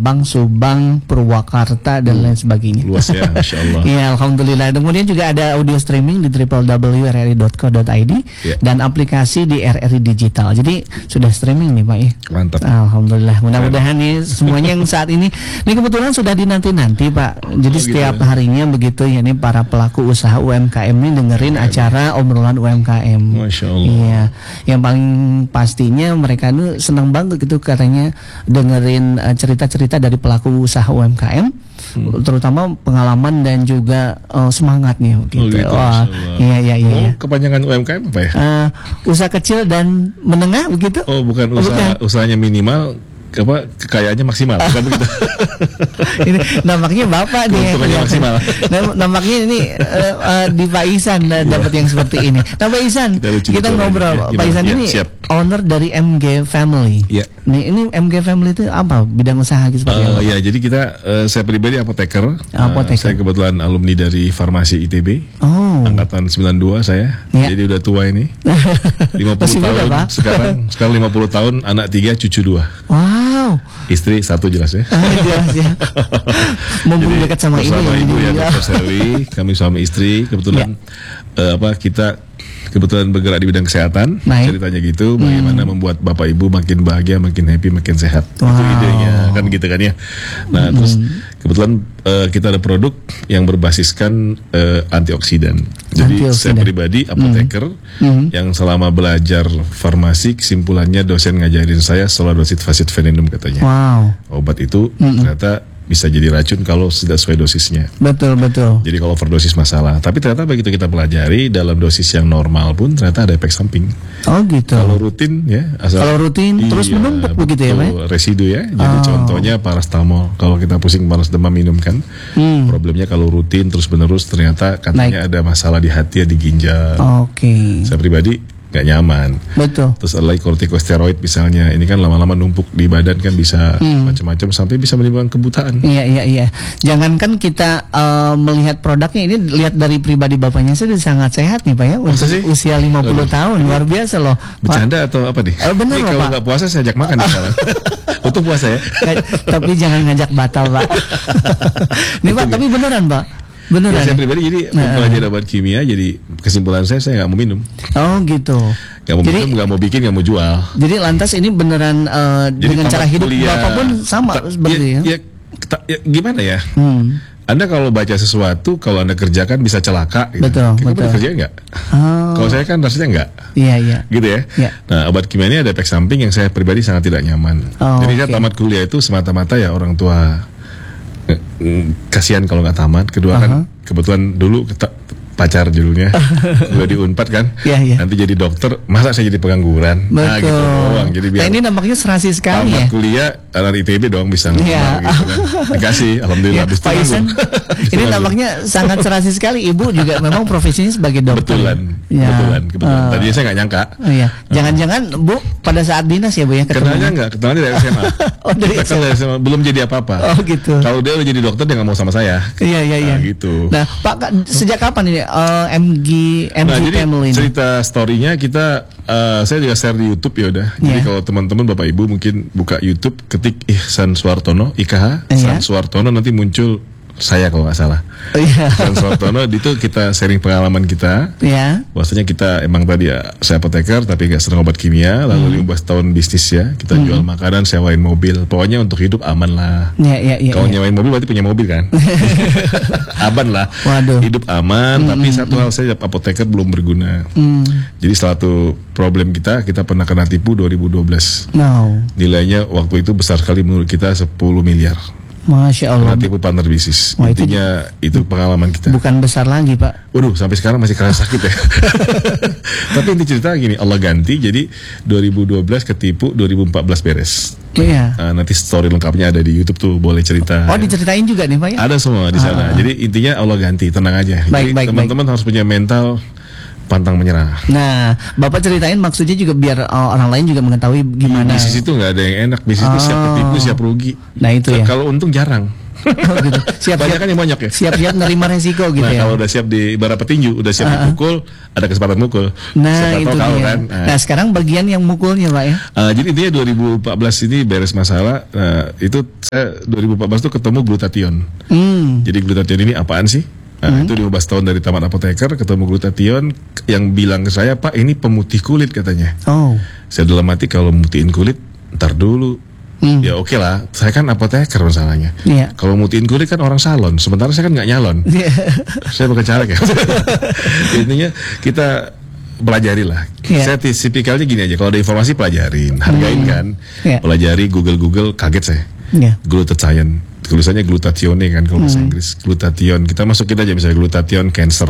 Sabang, Subang, Purwakarta dan lain sebagainya. Luas ya, Masya Allah. Iya, alhamdulillah. Kemudian juga ada audio streaming di www.rri.co.id dan aplikasi di RRI Digital. Jadi sudah streaming nih Pak ya. Mantap. Alhamdulillah. Mudah-mudahan nih semuanya yang saat ini kebetulan sudah dinanti-nanti Pak. Jadi setiap harinya begitu ya nih para pelaku usaha UMKM ini dengerin acara obrolan UMKM. Masya Allah. Iya. Yang paling pastinya mereka itu senang banget gitu katanya dengerin cerita-cerita dari pelaku usaha UMKM, terutama pengalaman dan juga semangatnya gitu. Wah, iya. Kepanjangan UMKM apa ya? Usaha kecil dan menengah begitu? Oh, bukan usahanya minimal, kekayaannya maksimal, bukan begitu? Ini nampaknya Bapak nih. Maksimal. Nampaknya ini di Pak Ihsan dapat yang seperti ini. Nah Pak Ihsan, kita ngobrol. Pak Ihsan ini owner dari MG Family. Iya. Nih, ini MG Family itu apa? Bidang usaha gitu seperti apa? Ya, jadi kita saya pribadi apoteker. Saya kebetulan alumni dari Farmasi ITB. Angkatan 92 saya. Ya. Jadi udah tua ini. 50 tahun. Muda, sekarang 50 tahun, anak 3, cucu 2. Wow. Istri 1 jelas ya. Jelas ya. Mumpung dekat sama ibu ya, Dr. Sally, kami suami istri kebetulan kita kebetulan bergerak di bidang kesehatan. Ceritanya gitu, bagaimana membuat bapak ibu makin bahagia, makin happy, makin sehat. Itu idenya kan gitu kan ya. Nah terus kebetulan kita ada produk yang berbasiskan antioksidan. Jadi saya pribadi apoteker yang selama belajar farmasi, kesimpulannya dosen ngajarin saya Solanosid Facit Venenum katanya. Obat itu ternyata bisa jadi racun kalau tidak sesuai dosisnya. Betul. Jadi kalau overdosis masalah. Tapi ternyata begitu kita pelajari dalam dosis yang normal pun ternyata ada efek samping. Oh gitu. Kalau rutin ya. Kalau rutin terus menumpuk begitu ya Pak? Residu ya. Jadi contohnya paracetamol. Kalau kita pusing panas demam minum kan. Problemnya kalau rutin terus menerus ternyata katanya ada masalah di hati, di ginjal. Saya pribadi nggak nyaman. Betul. Terus ada lagi kortikosteroid misalnya, ini kan lama-lama numpuk di badan kan bisa macam-macam sampai bisa menimbulkan kebutaan. Iya. Jangankan kita melihat produknya, ini lihat dari pribadi bapaknya sudah sangat sehat nih Pak ya. Usia 50 tahun, luar biasa loh. Bercanda atau apa nih? Bener loh Pak. Kalau nggak puasa saya ajak makan misalnya. Untuk puasa ya. Tapi jangan ngajak batal Pak. Nih Pak, tapi beneran Pak. Ya, saya pribadi jadi mempelajari obat kimia, jadi kesimpulan saya nggak mau minum. Oh gitu. Nggak mau minum, nggak mau bikin, nggak mau jual. Jadi lantas ini beneran dengan cara hidup Bapak pun sama seperti ya? Gimana ya? Anda kalau baca sesuatu, kalau Anda kerjakan bisa celaka. Gitu. Betul. Kerjain nggak? Kalau saya kan rasanya nggak. Iya. Gitu ya. Nah obat kimia ini ada efek samping yang saya pribadi sangat tidak nyaman. Jadi saya tamat kuliah itu semata-mata ya orang tua kasihan kalau nggak tamat. Kedua kan kebetulan dulu pacar judulnya udah di Unpad kan, nanti jadi dokter, masa saya jadi pengangguran. Nah gitu doang. Jadi biar ini nampaknya serasi sekali ya. Kuliah anak ITB dong bisa gitu kan. Dikasih, alhamdulillah. Pak Ihsan, ini nampaknya sangat serasi sekali. Ibu juga memang profesinya sebagai dokter. Kebetulan. Tadinya saya nggak nyangka. Jangan-jangan Bu pada saat dinas ya Bu ya? Kenalnya dari SMA. Dari Gitu. Kalau dia udah jadi dokter dia nggak mau sama saya. Iya. Gitu. Nah Pak, sejak kapan ini MG Family? Cerita story-nya kita saya juga share di YouTube ya udah. Jadi kalau teman-teman Bapak Ibu mungkin buka YouTube, ketik Ihsan Suwartono, IKH Ihsan Suwartono, nanti muncul saya kalau nggak salah. Ihsan Suwartono, itu kita sharing pengalaman kita. Bahwasanya kita emang tadi saya apoteker tapi nggak sering obat kimia. Lalu 15 tahun bisnis ya, kita jual makanan, sewain mobil. Pokoknya untuk hidup aman lah. Kalau nyewain mobil berarti punya mobil kan. Aman lah. Hidup aman. Tapi satu hal saya apoteker belum berguna. Jadi satu problem kita pernah kena tipu 2012. Nilainya waktu itu besar sekali menurut kita 10 miliar. Masya Allah. Tipu partner bisnis. Intinya itu pengalaman kita. Bukan besar lagi Pak. Waduh, sampai sekarang masih kerasa sakit ya. Tapi inti cerita gini, Allah ganti. Jadi 2012 ketipu, 2014 beres. Nanti story lengkapnya ada di YouTube tuh, boleh cerita. Diceritain juga nih Pak ya? Ada semua di sana. Jadi intinya Allah ganti, tenang aja. Jadi teman-teman harus punya mental pantang menyerah. Nah, Bapak ceritain maksudnya juga biar orang lain juga mengetahui gimana. Bisnis itu nggak ada yang enak. Bisnis itu siap ketipu, siap rugi. Nah itu ya. Kalau untung jarang. Oh, gitu. Banyak kan yang banyak ya. Siap-siap nerima resiko gitu Nah ya. kalau udah siap di ibarat petinju, udah siap dipukul, ada kesempatan mukul. Nah Siapa itu tahu kalah dia. kan. Nah sekarang bagian yang mukulnya Pak ya. Jadi intinya 2014 ini beres masalah. Itu saya 2014 tuh ketemu glutathione. Jadi glutathione ini apaan sih? Itu 15 tahun dari tamat apoteker ketemu glutathione yang bilang ke saya, Pak ini pemutih kulit katanya. Oh. Saya dalam hati kalau mutihin kulit, ntar dulu. Ya oke lah, saya kan apoteker masalahnya. Iya. Kalau mutihin kulit kan orang salon, sementara saya kan nggak nyalon. Saya bukan caleg ya. Intinya kita pelajari lah. Saya tipikalnya gini aja, kalau ada informasi pelajarin, hargain kan. Pelajari Google kaget saya. Glutathione, tulisannya glutathione kan kalau bahasa Inggris. Glutathione, kita masukin aja misalnya glutathione cancer.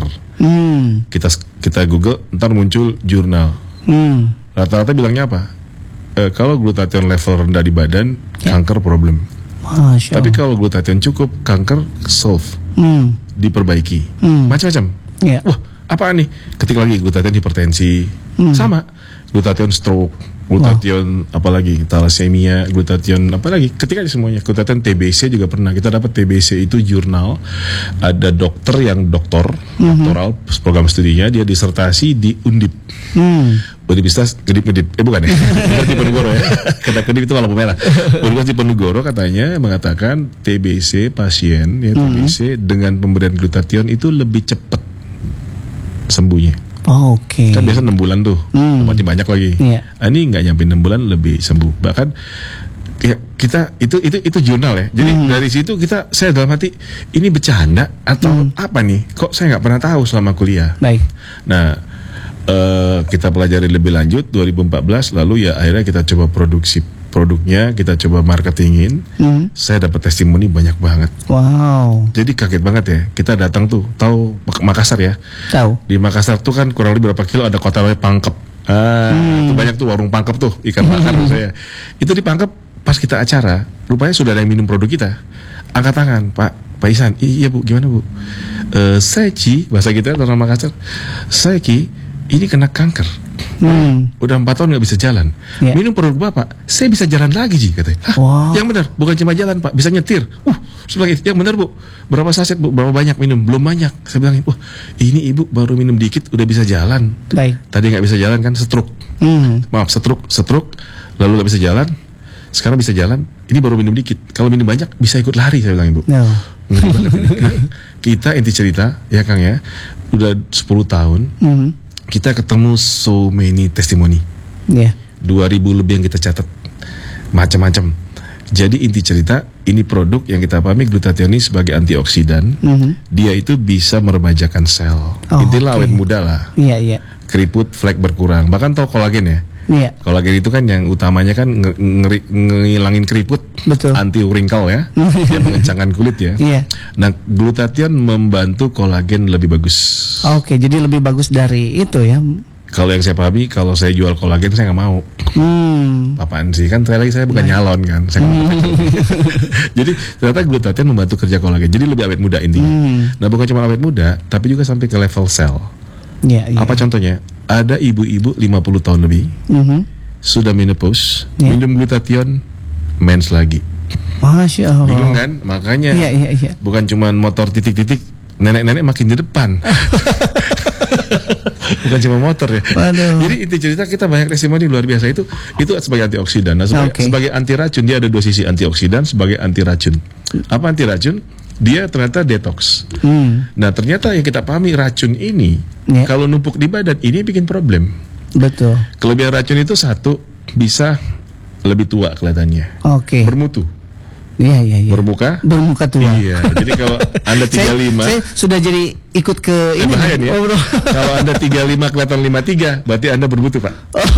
Kita Google, ntar muncul jurnal. Rata-rata bilangnya apa? Kalau glutathione level rendah di badan, kanker problem. Tapi kalau glutathione cukup, kanker solve, diperbaiki, macam-macam. Wah, apaan nih? Ketik lagi glutathione hipertensi, sama. Glutathione stroke, glutathione apalagi thalassemia, glutathione apalagi. Ketik aja semuanya. Glutathione TBC juga pernah. Kita dapat TBC itu jurnal. Ada dokter yang doktoral program studinya, dia disertasi di Undip. Universitas Kedip-Kedip, bukan ya? Universitas Diponegoro ya. Kedip itu lampu merah. Universitas Diponegoro katanya mengatakan TBC pasien ya TBC dengan pemberian glutathione itu lebih cepat sembuhnya. Oke. Kan biasa 6 bulan tuh, masih banyak lagi. Ini nggak nyampe 6 bulan lebih sembuh. Bahkan ya, kita itu jurnal ya. Jadi dari situ saya dalam hati ini bercanda atau apa nih? Kok saya nggak pernah tahu selama kuliah. Baik. Nah. Kita pelajari lebih lanjut 2014, lalu ya akhirnya kita coba produksi produknya, kita coba marketingin. Saya dapat testimoni banyak banget. Wow. Jadi kaget banget ya. Kita datang tuh, tahu Makassar ya? Tahu. Di Makassar tuh kan kurang lebih berapa kilo ada kota namanya Pangkep. Itu banyak tuh warung Pangkep tuh, ikan bakar saya. Itu di Pangkep pas kita acara, rupanya sudah ada yang minum produk kita. Angkat tangan, Pak Isan. Iya Bu, gimana Bu? Saya Ci, bahasa kita orang Makassar. Saya Ki, ini kena kanker. Udah 4 tahun nggak bisa jalan. Minum produk Bapak, saya bisa jalan lagi Ji katanya. Yang benar, bukan cuma jalan Pak, bisa nyetir. Sebagai yang benar Bu, berapa saset Bu, berapa banyak minum? Belum banyak. Saya bilang, ini Ibu baru minum dikit udah bisa jalan. Baik. Tadi nggak bisa jalan kan, stroke. Maaf, stroke, lalu nggak bisa jalan. Sekarang bisa jalan, ini baru minum dikit. Kalau minum banyak bisa ikut lari, saya bilang Ibu. Kita inti cerita ya Kang ya, udah 10 tahun. Kita ketemu so many testimoni. 2000 lebih yang kita catat. Macam-macam. Jadi inti cerita, ini produk yang kita pahami glutathione sebagai antioksidan. Dia itu bisa meremajakan sel. Intinya awet muda lah. Keriput, flek berkurang. Bahkan tau kolagen ya. Kolagen itu kan yang utamanya kan ngilangin keriput. Betul. Anti wrinkle ya. Dia mengencangkan kulit ya. Nah, glutathione membantu kolagen lebih bagus. Oke, jadi lebih bagus dari itu ya. Kalau yang saya pahami, kalau saya jual kolagen saya nggak mau. Apaan sih? Kan saya bukan nyalon kan. Saya jadi ternyata glutathione membantu kerja kolagen. Jadi lebih awet muda intinya. Nah, bukan cuma awet muda, tapi juga sampai ke level sel. Apa contohnya? Ada ibu-ibu 50 tahun lebih, sudah menopause, minum glutathione, mens lagi. Masya Allah. Bingung kan? Makanya bukan cuma motor titik-titik, nenek-nenek makin di depan. Bukan cuma motor ya. Jadi inti cerita kita banyak testimoni luar biasa itu sebagai antioksidan. Nah, sebagai anti racun dia ada 2 sisi, antioksidan sebagai anti racun. Apa anti racun? Dia ternyata detox. Nah, ternyata yang kita pahami racun ini kalau numpuk di badan ini bikin problem. Betul. Kelebihan racun itu satu, bisa lebih tua kelihatannya. Bermutu. Bermuka tua. Iya. Jadi kalau Anda 35, saya sudah jadi ikut ke ini. Bahaya nih ya. Kalau Anda 35 kelihatan 53, berarti Anda bermutu, Pak.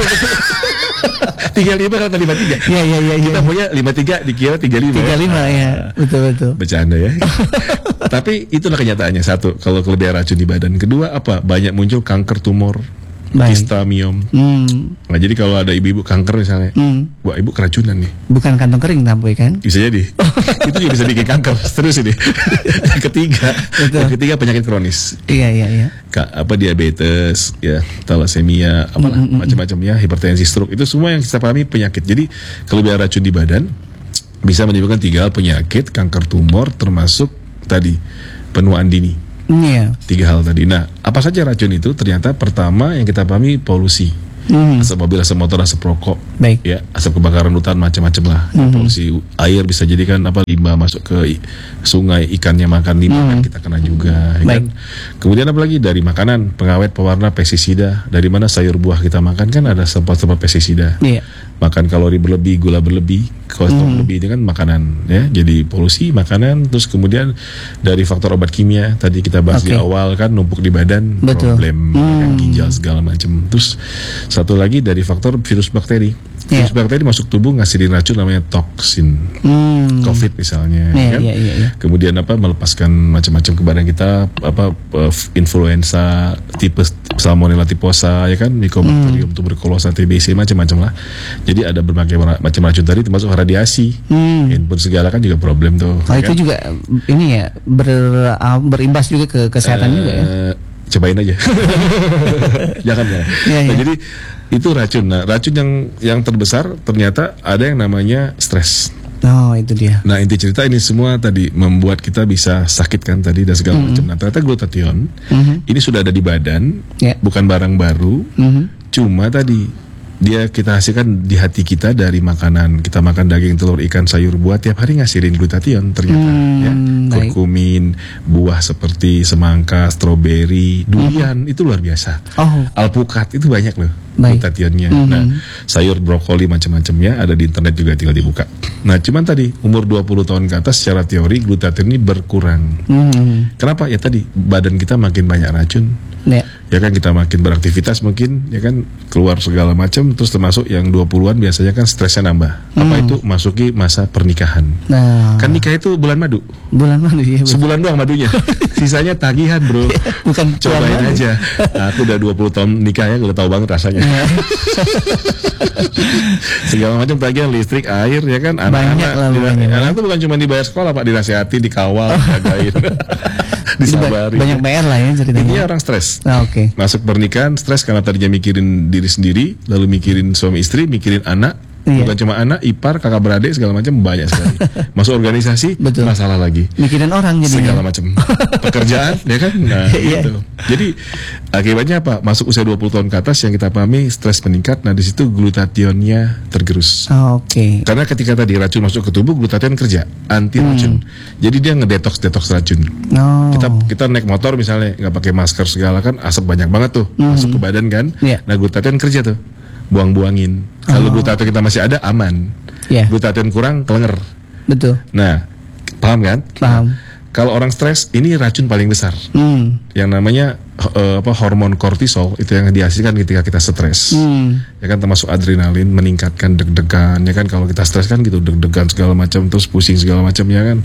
35 kelihatan 53. Iya. Kita punya 53 dikira 35. 35 ya. Betul. Bercanda ya. Tapi itulah kenyataannya. Satu, kalau kelebihan racun di badan. Kedua apa? Banyak muncul kanker tumor. Kista miom. Nah, jadi kalau ada ibu-ibu kanker misalnya, wah ibu keracunan nih. Bukan kantong kering tampil kan? Bisa jadi. Itu juga bisa bikin kanker. Terus ini. Yang ketiga penyakit kronis. Iya. Diabetes, ya, thalassemia, apalah macam-macam ya, hipertensi, stroke. Itu semua yang kita pahami penyakit. Jadi kelebihan racun di badan bisa menimbulkan 3 hal penyakit, kanker tumor, termasuk tadi penuaan dini. Iya. 3 hal tadi. Nah, apa saja racun itu? Ternyata pertama yang kita pahami polusi. Asap mobil, asap motor, asap rokok, Baik. ya, asap kebakaran hutan, macam-macam lah. Polusi air bisa jadi kan limbah masuk ke sungai, ikannya makan limbah kan kita kena juga, ya kan. Kemudian apalagi dari makanan, pengawet, pewarna, pestisida. Dari mana sayur buah kita makan kan ada sempat pestisida. Iya. Makan kalori berlebih, gula berlebih, kolesterol berlebih itu kan makanan, ya. Jadi polusi makanan, terus kemudian dari faktor obat kimia tadi kita bahas di awal kan, numpuk di badan, Betul. problem kan, ginjal segala macam. Terus satu lagi dari faktor virus bakteri. Virus bakteri masuk tubuh ngasilin racun namanya toksin. COVID misalnya, kan? Kemudian melepaskan macam-macam ke badan kita, influenza, tipe Salmonella typhosa, ya kan, Mycobacterium tuberculosis, TBC, macam-macam lah. Jadi ada berbagai macam racun tadi, termasuk radiasi, input segala kan juga problem tuh. Oh, itu kan? juga ini ya berimbas juga ke kesehatan juga ya. Cobain aja. Jangan ya. Nah, jadi itu racun. Nah, racun yang terbesar ternyata ada yang namanya stres. Oh, itu dia. Nah, inti cerita ini semua tadi membuat kita bisa sakit kan tadi dan segala macam. Nah, ternyata glutathione ini sudah ada di badan, bukan barang baru. Cuma tadi dia kita hasilkan di hati kita dari makanan. Kita makan daging, telur, ikan, sayur, buah, tiap hari ngasilin glutathione ternyata, ya. Kurkumin, buah seperti semangka, stroberi, durian itu luar biasa. Alpukat itu banyak loh glutathione-nya. Nah, sayur, brokoli, macam-macamnya ada di internet juga, tinggal dibuka. Nah, cuman tadi umur 20 tahun ke atas secara teori glutathione ini berkurang. Kenapa? Ya tadi badan kita makin banyak racun. Ya kan, kita makin beraktivitas mungkin, ya kan, keluar segala macam, terus termasuk yang 20-an biasanya kan stresnya nambah. Apa itu? Masuki masa pernikahan. Nah, kan nikah itu bulan madu. Bulan madu ya. Sebulan doang madunya. Sisanya tagihan, Bro. Bukan cobain aja. Nah, aku udah 20 tahun nikah ya, udah tahu banget rasanya. Segala macam tagihan, listrik, air, ya kan, anak-anak. Anak itu bukan cuma dibayar sekolah, Pak, dinasihati, dikawal, dijagain. Disabari. Banyak PR lah ya ceritanya. Ini orang stres. Oke. Masuk pernikahan stres karena tadinya mikirin diri sendiri, lalu mikirin suami istri, mikirin anak. Bukan cuma anak, ipar, kakak beradik, segala macam, banyak sekali. Masuk organisasi, masalah lagi. Mikirin orang jadi. Segala macam. Pekerjaan, ya kan? Nah, gitu. Jadi akibatnya apa? Masuk usia 20 tahun ke atas yang kita pahami stres meningkat. Nah, di situ glutathione-nya tergerus. Karena ketika tadi racun masuk ke tubuh, glutathione kerja anti racun. Jadi dia ngedetoks racun. Kita naik motor misalnya nggak pakai masker segala kan, asap banyak banget tuh masuk ke badan kan. Nah, glutathione kerja tuh, buang-buangin. Kalau glutathione kita masih ada, aman. Glutathione kurang, kelenger. Betul. Nah, paham kan? Paham. Kalau orang stres, ini racun paling besar. Yang namanya hormon kortisol, itu yang dihasilkan ketika kita stres. Ya kan, termasuk adrenalin, meningkatkan deg-degan. Ya kan, kalau kita stres kan gitu, deg-degan segala macam, terus pusing segala macam, ya kan,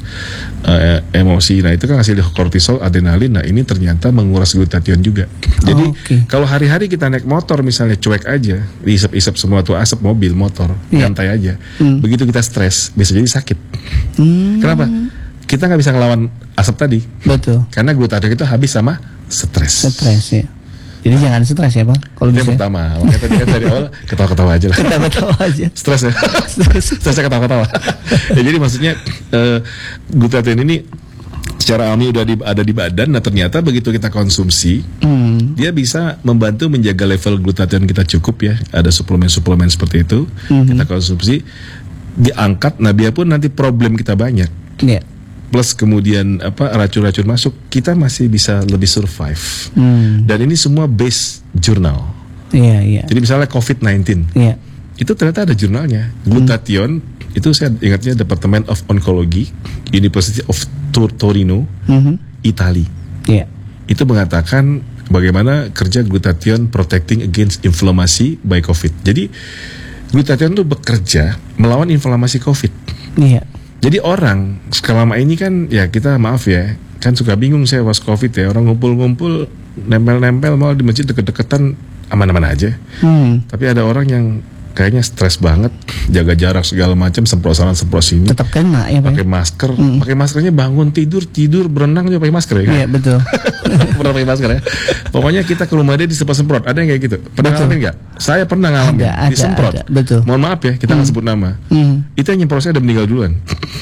emosi. Nah, itu kan hasil kortisol, adrenalin. Nah, ini ternyata menguras glutathione juga. Jadi kalau hari-hari kita naik motor misalnya cuek aja, diisap-isap semua tuh asap mobil, motor, nyantai aja. Begitu kita stres, bisa jadi sakit. Kenapa? Kita nggak bisa ngelawan asap tadi. Betul. Karena glutathione itu habis sama stres. Ya. Jadi jangan stres ya, Bang. Kalau yang pertama, makanya tadi kan dari awal ketawa-ketawa aja lah. Ketawa-ketawa aja. Stres ya. Stresnya ketawa-ketawa. Ya, jadi maksudnya glutathione ini secara alami udah ada di badan. Nah, ternyata begitu kita konsumsi, dia bisa membantu menjaga level glutathione kita cukup ya. Ada suplemen-suplemen seperti itu, kita konsumsi, diangkat. Nah, biarpun nanti problem kita banyak. Plus kemudian racun-racun masuk, kita masih bisa lebih survive. Dan ini semua base jurnal. Jadi misalnya COVID-19, itu ternyata ada jurnalnya. Glutathione itu saya ingatnya Department of Oncology, University of Torino, Italia. Itu mengatakan bagaimana kerja glutathione protecting against inflammation by COVID. Jadi glutathione itu bekerja melawan inflamasi COVID. Jadi orang selama ini kan, ya kita maaf ya, kan suka bingung saya pas COVID ya, orang ngumpul-ngumpul, nempel-nempel, malah di masjid deket-deketan, aman-aman aja. Tapi ada orang yang kayaknya stres banget, jaga jarak segala macam, semprot sana semprot sini. Tetap kena ya, pakai masker, pakai maskernya bangun tidur berenang juga pakai masker ya kan? Iya betul. Pernah pakai masker ya. Pokoknya kita ke rumah dia disemprot. Ada yang kayak gitu. Pernah ngalamin nggak? Saya pernah ngalamin. Disemprot. Ada, betul. Mohon maaf ya, kita nggak sebut nama. Itu yang nyemprot saya udah meninggal duluan.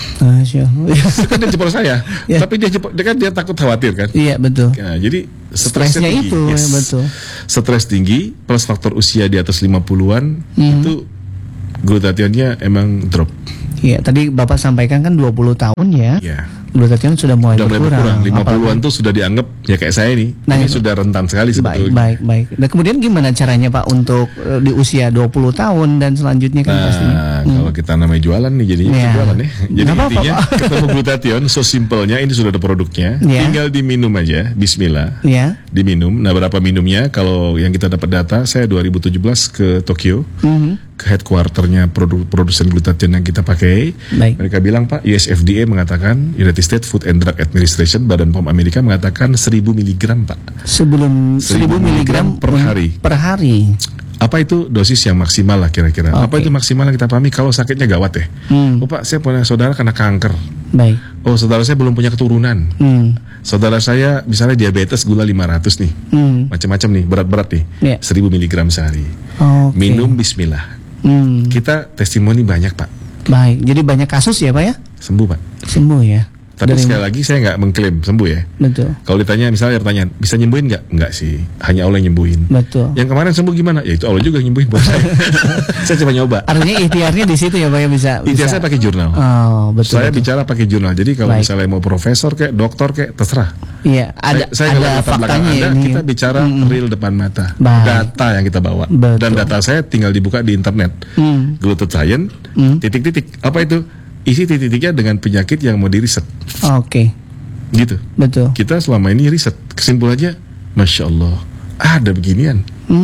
Kan dia nyemprot saya. Ya. Tapi dia takut khawatir kan. Iya betul. Nah, jadi stresnya tinggi. itu ya, betul. Stres tinggi plus faktor usia di atas 50-an itu glutathionnya emang drop. Iya, tadi Bapak sampaikan kan 20 tahun ya. Iya. Glutathion sudah mulai berkurang. 50-an tuh sudah dianggap ya kayak saya nih. Nah, ini sudah rentan sekali sebetulnya. Baik. Nah, kemudian gimana caranya Pak untuk di usia 20 tahun dan selanjutnya kan pastinya. Kalau kita namanya jualan nih jadinya jualan ya. Jadi intinya ketemu glutathion so simpelnya ini sudah ada produknya. Tinggal diminum aja, bismillah. Diminum. Nah, berapa minumnya? Kalau yang kita dapat data, saya 2017 ke Tokyo. Ke headquarternya produsen glutathion yang kita pakai. Mereka bilang, Pak, US FDA mengatakan, United States Food and Drug Administration, Badan POM Amerika mengatakan 1000 mg, Pak. 1000 mg per hari. Apa itu dosis yang maksimal lah kira-kira? Apa itu maksimal yang kita pahami kalau sakitnya gawat ya? Oh Pak, saya punya saudara kena kanker. Baik. Oh, saudara saya belum punya keturunan. Saudara saya misalnya diabetes gula 500 nih. Macam-macam nih, berat-berat nih. 1000 mg sehari. Minum bismillah. Kita testimoni banyak, Pak. Baik, jadi banyak kasus ya Pak ya? Sembuh, Pak. Sembuh ya. Tapi sekali lagi saya nggak mengklaim sembuh ya. Betul. Kalau ditanya misalnya pertanyaan, bisa nyembuhin nggak? Nggak sih, hanya Allah yang nyembuhin. Betul. Yang kemarin sembuh gimana? Ya itu Allah juga yang nyembuhin buat saya. Saya cuma nyoba. Artinya ikhtiarnya di situ ya Pak ya, bisa. Ikhtiar saya pakai jurnal. Oh, betul. Saya bicara pakai jurnal. Jadi kalau misalnya mau profesor kayak dokter kayak terserah. Iya, ada faktanya ini. Kita bicara real depan mata. Data yang kita bawa. Betul. Dan data saya tinggal dibuka di internet. Glutathion, titik-titik. Apa itu? Isi titik-titiknya dengan penyakit yang mau diriset. Oke. Gitu. Betul. Kita selama ini riset, kesimpulannya, Masya Allah, ada beginian.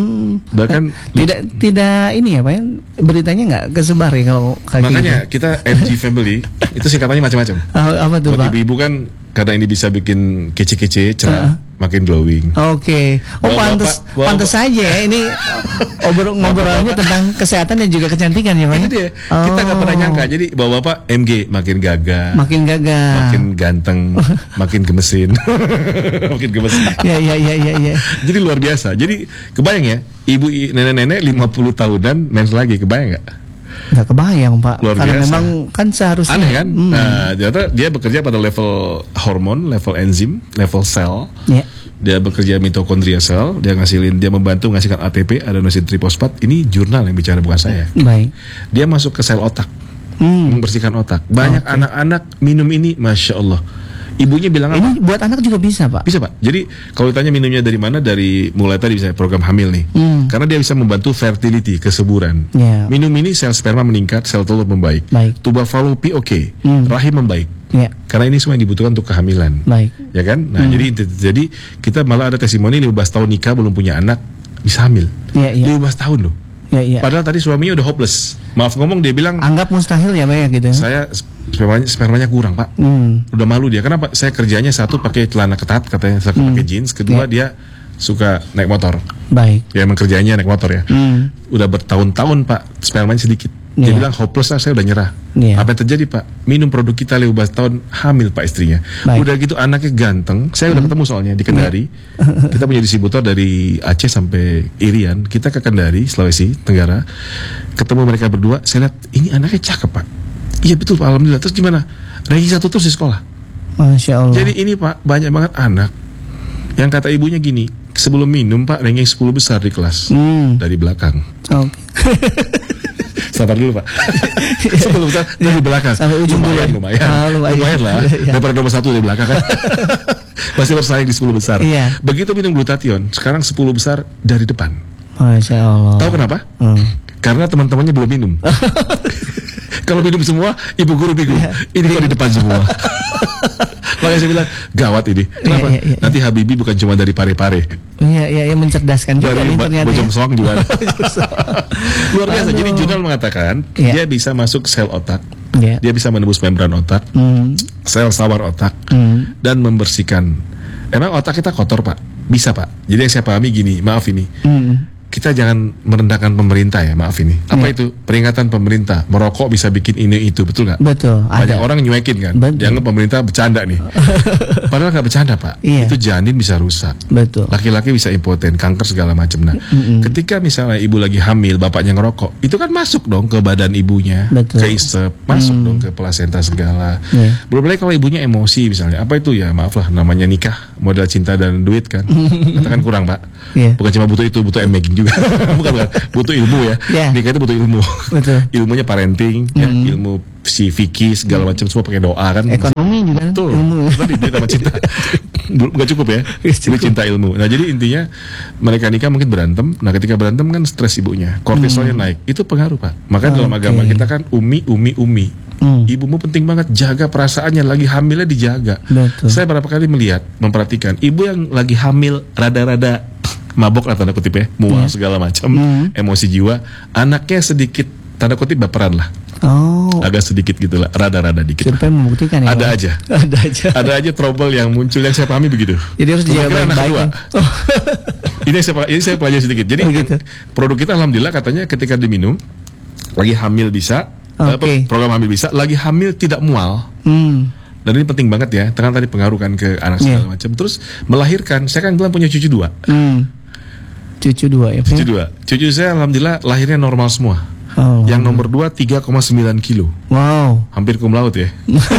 Bahkan tidak ini ya Pak ya, beritanya nggak kesebar ya kalau makanya gitu. Kita MG Family itu singkatannya macam-macam. Apa tuh Pak? Ibu-ibu kan karena ini bisa bikin kece-kece, cerah, makin glowing. Oke. Pantes saja ya ini ngobrolnya tentang kesehatan dan juga kecantikan ya Pak. Itu dia. Kita nggak pernah nyangka. Jadi bapak MG makin gagah, makin ganteng, makin gemesin, makin gemesin. Ya. Jadi luar biasa. Jadi kebayang ya, ibu nenek-nenek 50 tahunan mens lagi, kebayang nggak? Nggak kebayang Pak. Luar karena biasa. memang kan seharusnya aneh kan. Nah, ternyata dia bekerja pada level hormon, level enzim, level sel. Dia bekerja mitokondria sel. Dia membantu menghasilkan ATP, adenosine trifosfat. Ini jurnal yang bicara, bukan saya. Baik. Dia masuk ke sel otak, membersihkan otak. Banyak anak-anak minum ini, Masya Allah. Ibunya bilang apa? Ini buat anak juga bisa Pak? Bisa Pak. Jadi kalau ditanya minumnya dari mana, dari mulai tadi misalnya program hamil nih. Karena dia bisa membantu fertility, kesuburan. Minum ini sel sperma meningkat, sel telur membaik. Tuba falopi rahim membaik. Karena ini semua yang dibutuhkan untuk kehamilan. Ya kan? Nah, jadi kita malah ada testimoni 15 tahun nikah belum punya anak bisa hamil. 15 tahun loh. Padahal tadi suaminya udah hopeless. Maaf ngomong, dia bilang anggap mustahil ya Pak ya gitu. Saya spermanya kurang Pak. Udah malu dia. Kenapa? Saya kerjanya satu pakai celana ketat katanya, satu pakai jeans, kedua dia suka naik motor. Baik. Ya emang kerjanya naik motor ya. Udah bertahun-tahun Pak, spermanya sedikit. Dia bilang hopeless lah, saya udah nyerah. Apa yang terjadi Pak? Minum produk kita 15 tahun, hamil Pak istrinya. Udah gitu anaknya ganteng. Saya udah ketemu soalnya di Kendari. Kita punya distributor dari Aceh sampai Irian. Kita ke Kendari, Sulawesi Tenggara. Ketemu mereka berdua. Saya lihat ini anaknya cakep Pak. Iya betul Pak, alhamdulillah. Terus gimana? Ranking 1 terus di sekolah. Masya Allah. Jadi ini Pak, banyak banget anak yang kata ibunya gini, sebelum minum Pak, ranking 10 besar di kelas. Dari belakang. Sabar dulu Pak. 10 besar dari belakang. Sampai ujung lumayan lah. Daripada nomor 1 dari belakang kan. Masih bersaing di 10 besar. Begitu minum glutathion, sekarang 10 besar dari depan. Masya Allah. Tahu kenapa? Karena teman-temannya belum minum. Kalau minum semua, ibu guru bingung. Ini kok di depan semua. Makanya saya bilang, gawat ini. Kenapa? Nanti Habibie bukan cuma dari Pare-Pare. Iya, mencerdaskan juga dari nih ternyata. Bojong Soang juga. Luar biasa. Jadi jurnal mengatakan dia bisa masuk sel otak, dia bisa menembus membran otak, sel sawar otak, dan membersihkan. Emang otak kita kotor Pak? Bisa Pak. Jadi yang saya pahami gini, maaf ini. Kita kita jangan merendahkan pemerintah ya, maaf ini. Apa itu? Peringatan pemerintah, merokok bisa bikin ini itu, betul nggak? Betul. Banyak orang nyuekin kan, jangan pemerintah bercanda nih. Padahal nggak bercanda Pak, itu janin bisa rusak. Betul. Laki-laki bisa impoten, kanker segala macam. Nah, ketika misalnya ibu lagi hamil, bapaknya ngerokok, itu kan masuk dong ke badan ibunya, ke isep, masuk dong ke plasenta segala. Belum lagi kalau ibunya emosi misalnya, apa itu ya, maaf lah, namanya nikah, modal cinta dan duit kan, katakan kurang Pak. Bukan cuma butuh itu, butuh making juga. bukan, butuh ilmu ya. Nikah itu butuh ilmu. Ilmunya parenting, ya, ilmu si Vicky segala macam semua pakai doa kan. Ekonomi juga. Tuh, tadi duit sama cinta. Gak cukup ya. Duit, cinta, ilmu. Nah jadi intinya mereka nikah mungkin berantem. Nah ketika berantem kan stres ibunya, kortisolnya naik. Itu pengaruh Pak. Makanya dalam agama kita kan umi. Ibumu penting banget, jaga perasaannya, lagi hamilnya dijaga. Saya berapa kali memperhatikan ibu yang lagi hamil rada-rada mabok lah tanda kutip ya, mual segala macam, emosi jiwa, anaknya sedikit tanda kutip baperan lah. Agak sedikit gitu lah, rada-rada dikit. Survei membuktikan ya. Ada aja trouble yang muncul, yang saya pahami begitu. Jadi harus dijaga baik-baik. Ini saya pelajari sedikit. Jadi produk kita alhamdulillah katanya ketika diminum lagi hamil bisa, program hamil bisa, lagi hamil tidak mual. Dan ini penting banget ya, karena tadi pengaruh kan ke anak segala macam. Terus melahirkan, saya kan bilang punya cucu 2. Cucu 2 ya. Cucu saya alhamdulillah lahirnya normal semua. Yang nomor 2 3,9 kilo. Wow. Hampir cum laude ya.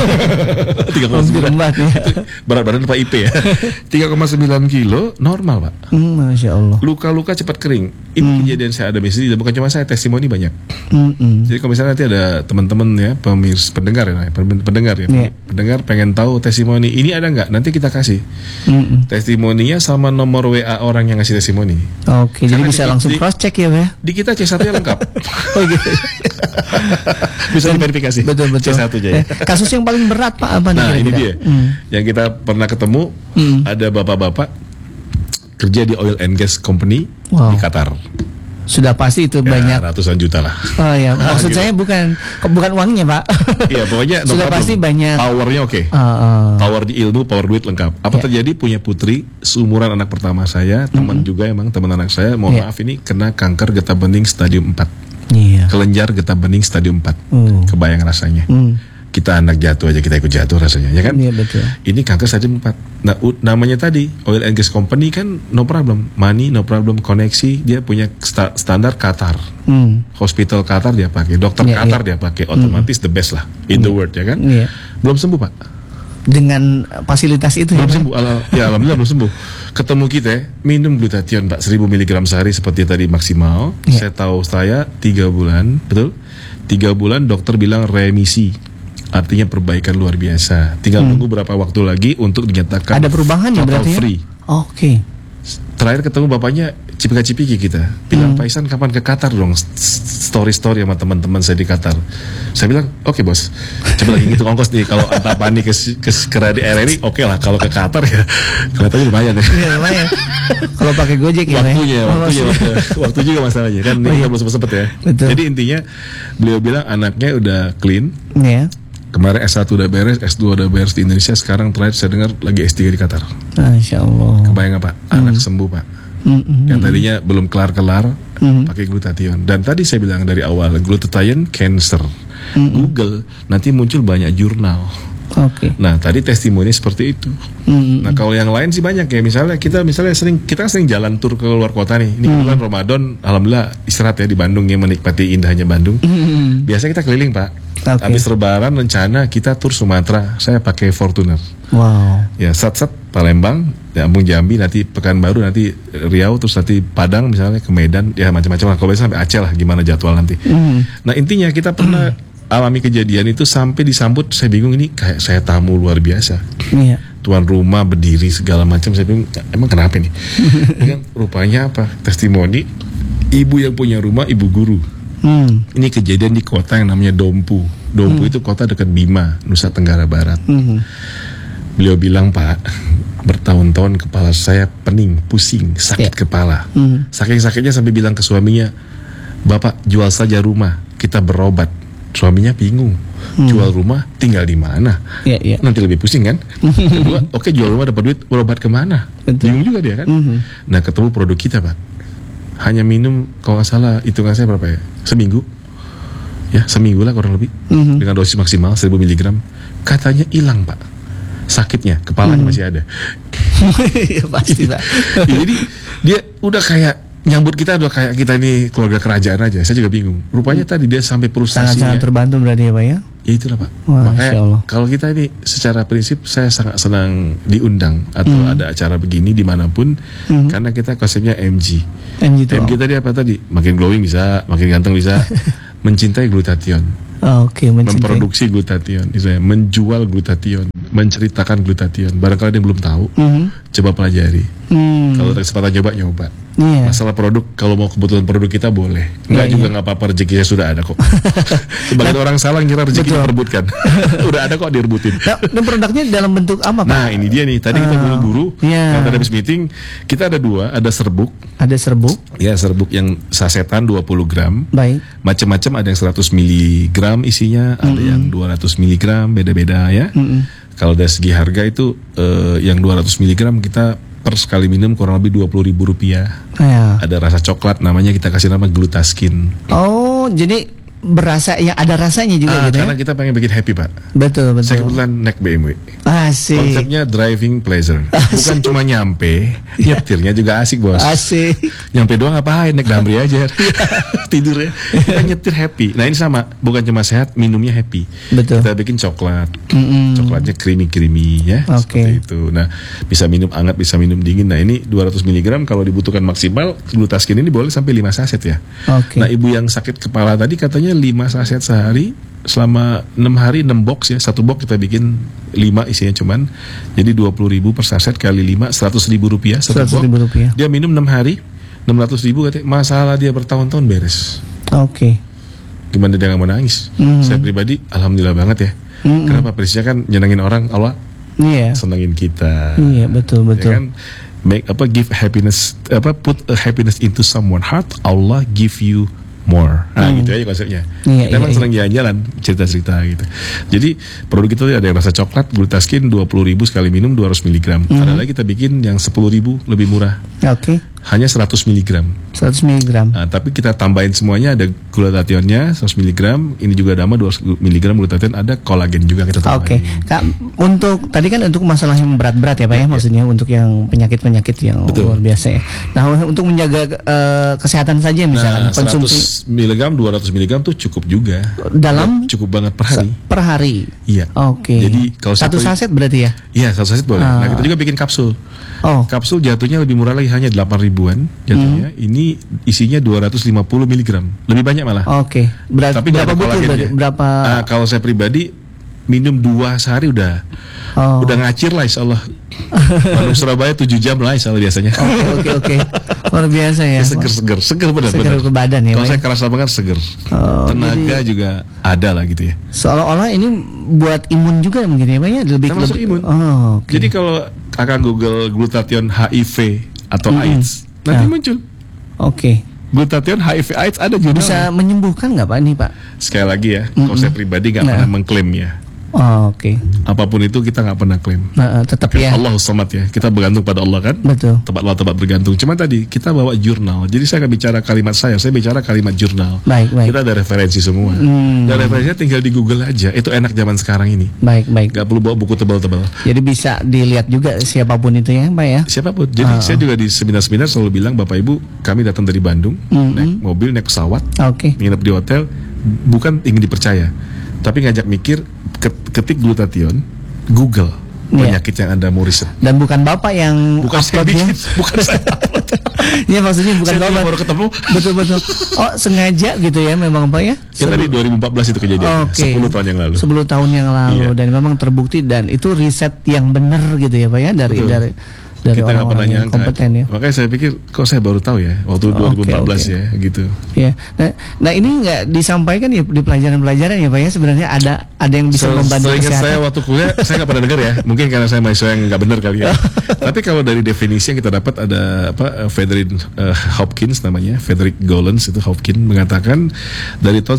3,9 ya. Berat badan Pak IP ya. 3,9 kilo normal Pak. Masya Allah. Luka-luka cepat kering. Ini kejadian saya ada misi, bukan cuma saya, testimoni banyak. Jadi kalau misalnya nanti ada teman-teman ya, pendengar ya, pendengar pengen tahu testimoni ini ada nggak? Nanti kita kasih testimoninya sama nomor WA orang yang ngasih testimoni. Jadi bisa langsung cross check ya Pak. Di kita C1-nya lengkap. Gitu. Bisa diverifikasi. Betul. C1 aja ya. Kasus yang paling berat Pak apa nih? Nah ini dia. Yang kita pernah ketemu, ada bapak-bapak kerja di oil and gas company di Qatar. Sudah pasti itu banyak ratusan juta lah. Maksud saya bukan uangnya Pak. Iya pokoknya sudah pasti banyak. Powernya oke. Power di ilmu, power duit lengkap. Apa terjadi? Punya putri seumuran anak pertama saya, teman juga emang teman anak saya. Mohon maaf ini kena kanker getah bening stadium 4. Kelenjar getah bening stadium 4. Kebayang rasanya. Kita anak jatuh aja kita ikut jatuh rasanya, ya kan? Iya betul. Ini kanker stadium 4. Nah, namanya tadi oil and gas company kan no problem, money no problem, koneksi dia punya standar Qatar. Hospital Qatar dia pakai, dokter Qatar dia pakai, otomatis the best lah in the world, ya kan? Belum sembuh Pak. Dengan fasilitas itu belum sembuh. Alhamdulillah belum sembuh. Ketemu kita minum glutathione Pak 1000 mg sehari seperti tadi maksimal. Saya tahu 3 bulan, betul? 3 bulan dokter bilang remisi. Artinya perbaikan luar biasa. Tinggal tunggu berapa waktu lagi untuk dinyatakan ada perubahan ya berarti free. Terakhir ketemu bapaknya cipika-cipiki kita. Bilang Pak Ihsan kapan ke Qatar dong, story-story sama teman-teman saya di Qatar. Saya bilang oke bos, coba lagi gitu ongkos nih, kalau Antapani ke RRI oke lah, kalau ke Qatar ya kelihatannya lumayan ya. Lumayan. Kalau pakai Gojek ya. Waktu juga masalahnya kan, ini belum sempet ya. Betul. Jadi intinya beliau bilang anaknya udah clean. Kemarin S1 udah beres, S2 udah beres di Indonesia, sekarang terakhir saya dengar lagi S3 di Qatar. Masya Allah. Kebayang Pak, anak sembuh Pak. Yang tadinya belum kelar-kelar pakai glutathione. Dan tadi saya bilang dari awal, glutathione cancer. Google nanti muncul banyak jurnal. Nah tadi testimoni seperti itu. Nah kalau yang lain sih banyak ya. Misalnya kita sering jalan tur ke luar kota nih. Ini kebetulan Ramadan, alhamdulillah istirahat ya di Bandung ya, menikmati indahnya Bandung. Biasa kita keliling Pak. Habis Lebaran rencana kita tur Sumatera. Saya pakai Fortuner. Ya sat Palembang, Ambung Jambi, nanti Pekanbaru, nanti Riau, terus nanti Padang misalnya ke Medan, ya macam-macam lah. Kalau bisa sampai Aceh lah, gimana jadwal nanti. Nah intinya kita pernah alami kejadian itu sampai disambut, saya bingung ini kayak saya tamu luar biasa. Tuan rumah berdiri segala macam, saya bingung emang kenapa nih? Kan rupanya apa? Testimoni ibu yang punya rumah, ibu guru. Ini kejadian di kota yang namanya Dompu. Dompu itu kota dekat Bima, Nusa Tenggara Barat. Beliau bilang Pak, bertahun-tahun kepala saya pening, pusing, sakit kepala. Saking-sakitnya sampai bilang ke suaminya, Bapak jual saja rumah, kita berobat. Suaminya bingung, jual rumah tinggal di mana? Nanti lebih pusing kan? Kedua, oke, jual rumah dapat duit, berobat kemana? Bingung juga dia kan? Nah ketemu produk kita Pak, hanya minum kalau nggak salah hitungan saya berapa ya, seminggu lah kurang lebih, dengan dosis maksimal 1000 mg. Katanya hilang Pak sakitnya, kepalanya masih ada. Ya, pasti Pak. Jadi dia udah kayak nyambut kita, udah kayak kita ini keluarga kerajaan aja. Saya juga bingung. Rupanya tadi dia sampai frustasinya. Sangat terbantu berarti ya Pak ya? Ya itulah Pak. Wah, makanya Allah. kalau kita ini secara prinsip saya sangat senang diundang atau ada acara begini dimanapun, karena kita konsepnya MG. MG tadi apa tadi? Makin glowing bisa, makin ganteng bisa. Mencintai glutathione. Oke, memproduksi glutathione, misalnya menjual glutathione, menceritakan glutathione. Barangkali dia belum tahu, coba pelajari. Kalau ada kesempatan nyoba. Masalah produk, kalau mau kebutuhan produk kita boleh. Enggak juga nggak apa-apa, rezekinya sudah ada kok. Sebagian orang salah ngira rezeki diperebutkan. Udah ada kok direbutin. Nah, dan produknya dalam bentuk apa Pak? Nah ini dia nih, tadi kita buru-buru, karena tadi habis meeting, kita ada dua, ada serbuk. Ada serbuk? Ya, serbuk yang sasetan 20 gram. Baik. Macam-macam, ada yang 100 mg isinya, ada yang 200 mg, beda-beda ya. Kalau dari segi harga itu yang 200 mg kita per sekali minum kurang lebih Rp20.000. Ya. Ada rasa coklat, namanya kita kasih nama Glutaskin. Oh, jadi berasa ya, ada rasanya juga gitu karena ya? kita pengen bikin happy Pak. Betul. Saya kebetulan naik BMW. Asik. Konsepnya driving pleasure. Bukan cuma nyampe, nyetirnya juga asik bos. Asik. Nyampe doang ngapain, naik Damri aja. Tidur ya. Kita nyetir happy. Nah ini sama, bukan cuma sehat, minumnya happy. Betul. Kita bikin coklat. Coklatnya creamy ya. Oke. Seperti itu. Nah bisa minum hangat, bisa minum dingin. Nah ini 200 mg kalau dibutuhkan maksimal, Glutaskin ini boleh sampai 5 saset ya. Oke. Nah ibu yang sakit kepala tadi katanya 5 saset sehari selama 6 hari 6 box ya. Satu box kita bikin 5 isinya cuman. Jadi 20.000 per saset kali 5, Rp100.000 satu box. Rp100.000. Dia minum 6 hari 600.000 katanya. Masalah dia bertahun-tahun beres. Oke. Gimana dia gak mau nangis? Saya pribadi alhamdulillah banget ya. Kenapa? Prinsipnya kan nyenengin orang, Allah senengin kita. Iya, betul. Ya kan? Give happiness, put a happiness into someone heart, Allah give you more. Nah gitu aja konsepnya. Kita emang senang jalan-jalan, cerita-cerita gitu. Jadi produk kita ada yang rasa coklat, Glutaskin 20.000 sekali minum 200 mg. Ada lagi kita bikin yang 10.000 lebih murah. Oke. Hanya 100 mg. 100 mg. Nah, tapi kita tambahin semuanya, ada glutathione-nya 100 mg. Ini juga ada 200 mg glutathione, ada kolagen juga kita tambahin. Oke. Kak, untuk tadi kan untuk masalah yang berat-berat ya Pak ya, maksudnya untuk yang penyakit-penyakit yang luar biasa ya. Nah, untuk menjaga kesehatan saja misalkan konsumsi 100 mg, 200 mg tuh cukup juga. Dalam cukup banget per hari. Per hari. Iya. Oke. Jadi kalau satu saset berarti ya? Iya, satu saset boleh. Nah, kita juga bikin kapsul. Kapsul jatuhnya lebih murah lagi, hanya 8.000-an jatuhnya. Ini isinya 250 mg. Lebih banyak malah. Oke. Tapi berapa butuh berapa? Kalau saya pribadi minum 2 sehari udah ngacir lah insyaallah. Bandung Surabaya 7 jam lah insyaallah biasanya. Oke. Luar biasa ya. Seger benar. Seger ke badan ya. Kalau saya kerasa banget seger. Tenaga juga ada lah gitu ya. Seolah-olah ini buat imun juga mungkin ya Pak ya, lebih termasuk imun. Jadi kalau akan Google Glutathione HIV atau AIDS nanti muncul. Oke. Glutathione HIV AIDS ada juga. Bisa menyembuhkan nggak Pak ini Pak? Sekali lagi ya, kalau saya pribadi nggak pernah mengklaim ya. Oke. Apapun itu kita nggak pernah klaim. Tetap ya. Allah Samad ya. Kita bergantung pada Allah kan. Betul. Tempat bergantung. Cuma tadi kita bawa jurnal. Jadi saya nggak bicara kalimat saya bicara kalimat jurnal. Baik. Kita ada referensi semua. Dan referensinya tinggal di Google aja. Itu enak zaman sekarang ini. Baik. Gak perlu bawa buku tebal-tebal. Jadi bisa dilihat juga siapapun itu ya Pak ya. Siapapun. Jadi saya juga di seminar-seminar selalu bilang Bapak Ibu, kami datang dari Bandung, naik mobil, naik pesawat, nginep di hotel, bukan ingin dipercaya, tapi ngajak mikir. Ketik Glutathione, Google penyakit yang Anda mau riset. Dan bukan Bapak yang bukan saya bikin, bukan saya. Iya maksudnya bukan saya Bapak. Baru ketemu. Betul. Sengaja gitu ya memang Pak ya. Ya tadi 2014 itu kejadian. 10 tahun yang lalu. 10 tahun yang lalu dan memang terbukti dan itu riset yang benar gitu ya Pak ya dari kita nggak pernah nyangka. Kompeten ya. Makanya saya pikir kok saya baru tahu ya waktu 2014 ya gitu. Ya. Nah ini nggak disampaikan ya di pelajaran-pelajaran ya Pak ya, sebenarnya ada yang bisa membantu kesehatan. Saya waktu kuliah saya nggak pernah dengar ya. Mungkin karena saya mahasiswa yang nggak benar kali ya. Tapi kalau dari definisi yang kita dapat ada Frederick Hopkins namanya, Frederick Gollancz itu Hopkins mengatakan dari tahun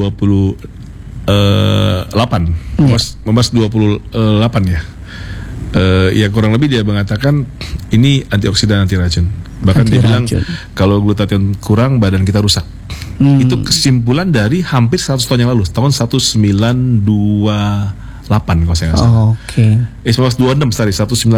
1928 ya. Ya kurang lebih dia mengatakan ini antioksidan, anti racun. Bahkan dia bilang kalau glutathione kurang badan kita rusak. Itu kesimpulan dari hampir 100 tahun yang lalu, tahun 1928 kalau saya nggak salah. 1926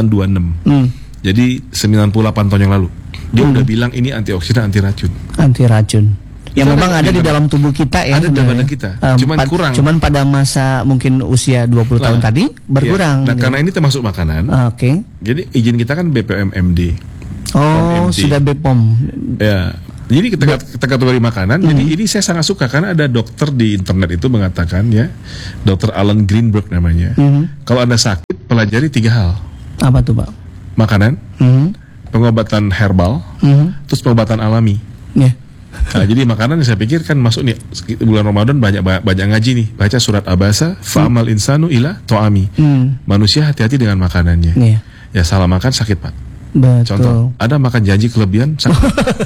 Jadi 98 tahun yang lalu dia udah bilang ini antioksidan, anti racun. Anti racun. Yang memang ada di dalam tubuh kita ya. Ada di badan kita. Kurang. Cuman pada masa mungkin usia 20 tahun tadi berkurang. Nah, karena ini termasuk makanan. Jadi izin kita kan BPOM MD. Sudah BPOM. Ya. Jadi kita kategori makanan. Jadi ini saya sangat suka karena ada dokter di internet itu mengatakan ya, Dr. Alan Greenberg namanya. Kalau Anda sakit, pelajari 3 hal. Apa tuh, Pak? Makanan, pengobatan herbal, terus pengobatan alami. Nah, jadi makanan saya pikir kan masuk nih bulan Ramadan banyak ngaji nih, baca surat Abasa, fa'amal insanu ila to'ami. Manusia hati-hati dengan makanannya. Ya salah makan sakit, Pak. Betul. Contoh, ada makan janji kelebihan sakit.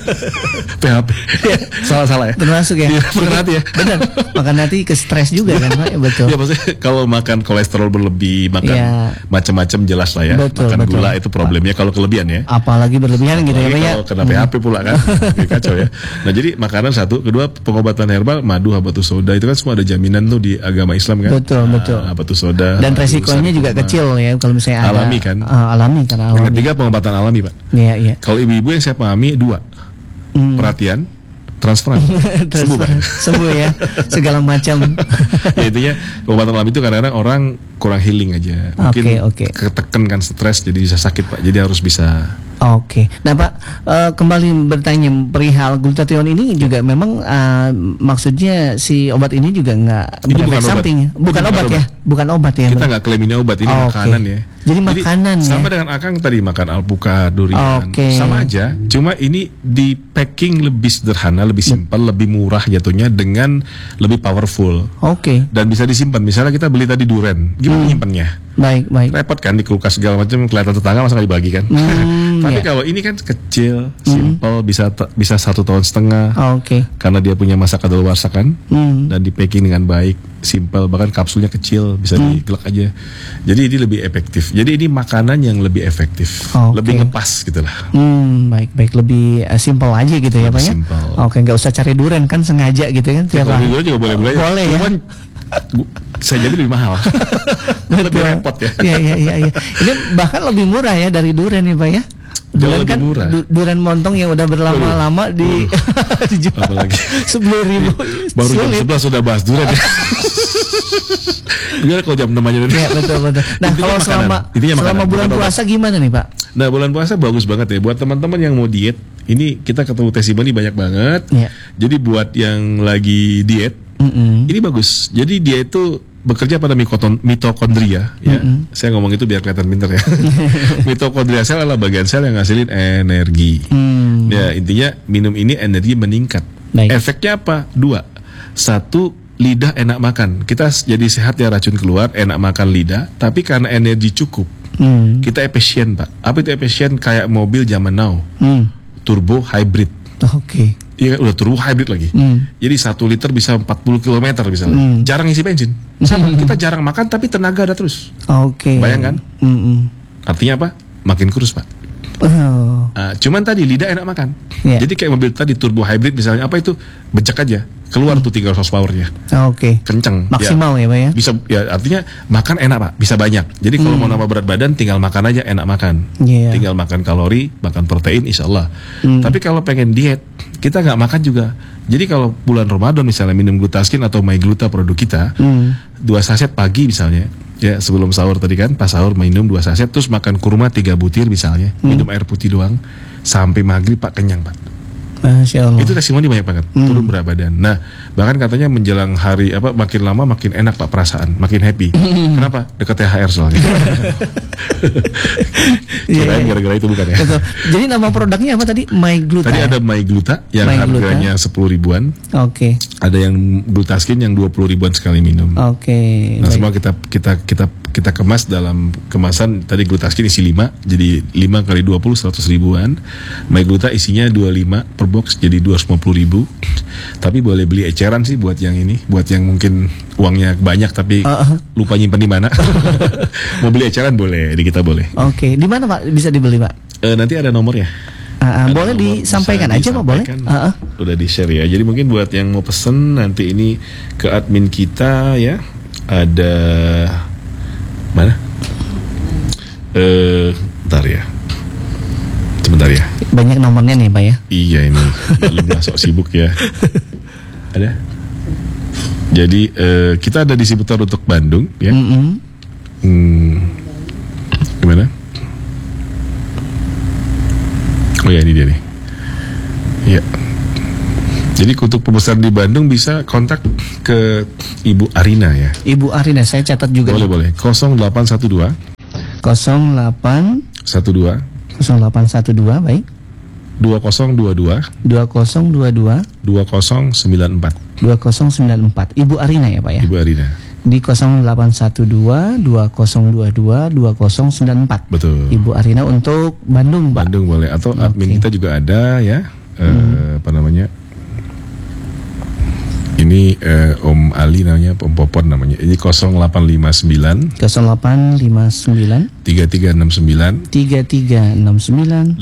PHP. Salah ya. Termasuk ya. Makan hati ya. Benar. Makan hati ke stres juga kan, Pak. Betul. Ya maksudnya kalau makan kolesterol berlebih, makan macam-macam jelas lah ya. Makan gula itu problemnya kalau kelebihan ya. Apalagi berlebihan gitu ya, Pak ya. Kalau kena PHP pula kan. Kacau ya. Nah, jadi makanan satu, kedua pengobatan herbal, madu, habatus soda itu kan semua ada jaminan tuh di agama Islam kan. Betul. Habatus soda. Dan resikonya juga kecil ya kalau misalnya ada alami kan. Alami karena alami. Yang ketiga pengobatan alami, Pak. Iya. Kalau ibu-ibu yang saya pahami 2. Perhatian, transferan. Sembuh ya. Segala macam. Ya intinya pengobatan alami itu kadang-kadang orang kurang healing aja. Mungkin ketekan kan stres jadi bisa sakit, Pak. Jadi harus bisa. Nah, Pak, kembali bertanya perihal glutathione ini juga memang maksudnya si obat ini juga nggak berefek samping ya? Bukan obat ya? Kita nggak klaim ini obat, ini makanan ya. Jadi makanan sama dengan Akang tadi makan alpukat, durian, sama aja. Cuma ini di packing lebih sederhana, lebih simpel, lebih murah jatuhnya dengan lebih powerful. Dan bisa disimpan. Misalnya kita beli tadi durian, gimana nyimpannya? Baik. Repot kan di kulkas segala macam, kelihatan tetangga masa nggak dibagi kan? Tapi kalau ini kan kecil, simple, bisa 1,5 tahun. Karena dia punya masa kadaluarsa kan, dan di packing dengan baik, simple, bahkan kapsulnya kecil, bisa digelak aja. Jadi ini lebih efektif. Jadi ini makanan yang lebih efektif, lebih ngepas gitulah. Baik, lebih simple aja gitu ya, Pak ya. Nggak usah cari durian kan sengaja gitu kan? Kalau durian juga boleh ya. Cuman saya jadi lebih mahal. Lebih repot ya. Iya. Ini bahkan lebih murah ya dari durian nih, Pak ya. Durian kan durian montong yang udah berlama-lama dijual apalagi 10.000. Baru jam 11 sudah bahas durian ya. Gimana kalau jam 6 aja dulu? Ya, betul. Nah, kalau selama bulan puasa gimana nih, Pak? Nah, bulan puasa bagus banget ya buat teman-teman yang mau diet. Ini kita ketemu testimoni banyak banget. Jadi buat yang lagi diet, ini bagus. Jadi dia itu bekerja pada mitokondria ya. Saya ngomong itu biar kelihatan pintar ya. Mitokondria sel adalah bagian sel yang ngasilin energi. Ya, intinya minum ini energi meningkat. Efeknya apa? 2. 1, lidah enak makan. Kita jadi sehat ya, racun keluar, enak makan lidah, tapi karena energi cukup. Kita efisien, Pak. Apa itu efisien? Kayak mobil zaman now. Turbo hybrid. Iya, udah turbo hybrid lagi. Jadi 1 liter bisa 40 km misalnya. Jarang isi bensin. Sama, kita jarang makan tapi tenaga ada terus. Bayangkan. Artinya apa? Makin kurus, Pak. Cuman tadi lidah enak makan. Jadi kayak mobil tadi turbo hybrid misalnya, apa itu? Becek aja. Keluar tuh 300 horsepower-nya. Kenceng. Maksimal ya, Pak ya? Bisa, ya artinya makan enak, Pak. Bisa banyak. Jadi kalau mau nambah berat badan tinggal makan aja, enak makan. Tinggal makan kalori, makan protein, insya Allah. Tapi kalau pengen diet, kita nggak makan juga. Jadi kalau bulan Ramadan misalnya minum Glutaskin atau MyGluta produk kita, 2 saset pagi misalnya, ya sebelum sahur tadi kan, pas sahur minum 2 saset, terus makan kurma 3 butir misalnya, minum air putih doang, sampai maghrib Pak kenyang, Pak. Masya Allah. Itu testimoni banyak banget, turun berat badan. Nah, bahkan katanya menjelang hari makin lama makin enak, Pak, perasaan, makin happy. Kenapa? Dekat THR soalnya. Kirain gara-gara itu bukan ya. Betul. Jadi nama produknya apa tadi? MyGluta. Tadi ada MyGluta yang harganya 10 ribuan. Ada yang Glutaskin yang 20 ribuan sekali minum. Nah, semua kita kemas dalam kemasan. Tadi Glutaskin isi 5, jadi 5 kali 20 100 ribuan. MyGluta isinya 25 per box, jadi 250 ribu. Tapi boleh beli eceran sih buat yang ini, buat yang mungkin uangnya banyak tapi lupa nyimpan di mana. Mau beli eceran boleh, di kita boleh. Oke, di mana Pak bisa dibeli Pak? Nanti ada nomornya. Boleh disampaikan aja Pak, boleh? Udah di-share ya. Jadi mungkin buat yang mau pesen nanti ini ke admin kita ya. Ada mana? Bentar ya. Sebentar ya. Banyak nomornya nih Pak ya. Iya ini. Lu sok sibuk ya. Ada. Jadi kita ada distributor untuk Bandung ya. Gimana? Oh ya ini dia nih. Ya. Jadi untuk pemesanan di Bandung bisa kontak ke Ibu Arina ya. Ibu Arina, saya catat juga. Boleh. 0812 0812 baik. 2022 2094. Ibu Arina ya Pak ya. Ibu Arina. Di 0812 2022 2094. Betul. Ibu Arina untuk Bandung Pak. Bandung boleh atau admin kita juga ada ya. Apa namanya? Ini Om Ali namanya, Om Popon namanya. Ini 0859 0859 3369 3369 83